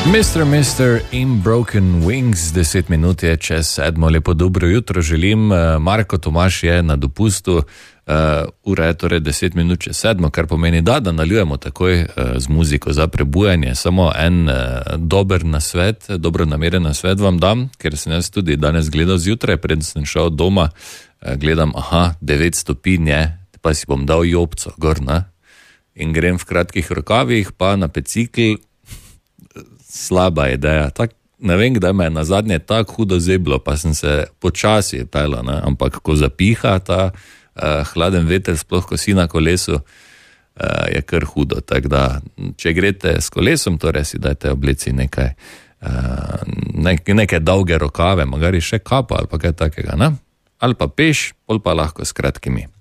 Mr. in Broken Wings, 10 minut je čez 7, lepo dobro jutro želim. Marko Tomaž je na dopustu, ura je torej 10 minut čez 7, kar pomeni, da nadaljujemo takoj z muziko za prebujanje. Samo en dober nasvet, dobronameren nasvet vam dam, ker sem jaz tudi danes gledal zjutraj, preden sem šel doma, gledam, 9 stopinj je, pa si bom dal jopco gor, ne? In grem v kratkih rokavih, pa na bicikl. Slaba ideja. Ne vem, kdaj me je nazadnje tako hudo zeblo, pa sem se počasi peljal, ne? Ampak ko zapiha ta hladen veter, sploh ko si na kolesu, je kar hudo. Tako da, če greste s kolesom, torej si dajte obleci neke dolge rokave, magari še kapo ali pa kaj takega, ne? Ali pa peš, pol pa lahko s kratkimi.